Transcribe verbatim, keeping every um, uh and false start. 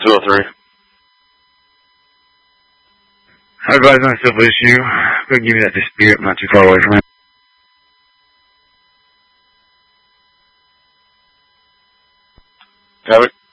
two oh three. I advise on a civil issue. Go give me that dispute. I'm not too far away from it. Have it.